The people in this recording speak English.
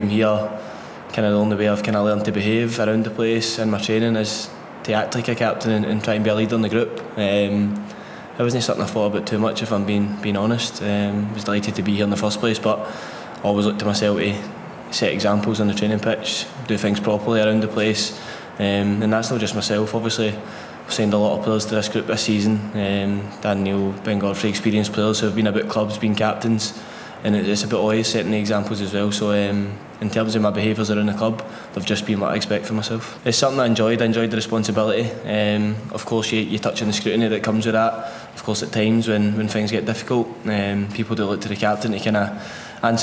here, kind of the only way I've kind of learned to behave around the place in my training is to act like a captain and try and be a leader in the group. It wasn't something I thought about too much, if I'm being honest. I was delighted to be here in the first place, but I always look to myself to set examples on the training pitch, do things properly around the place, and that's not just myself. Obviously, we've signed a lot of players to this group this season. Dan Neil, Ben Godfrey, experienced players who have been about clubs, been captains, and it's about always setting the examples as well. So in terms of my behaviours around the club, they've just been what I expect for myself. It's something I enjoyed the responsibility. Of course you touch on the scrutiny that comes with that. Of course at times when things get difficult, people do look to the captain to kind of